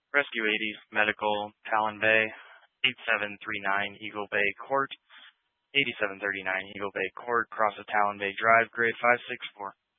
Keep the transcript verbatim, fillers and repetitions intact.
Rescue eighty, Medical, Talon Bay, eighty-seven thirty-nine Eagle Bay Court, eighty-seven thirty-nine Eagle Bay Court, cross of Talon Bay Drive, grade five six four.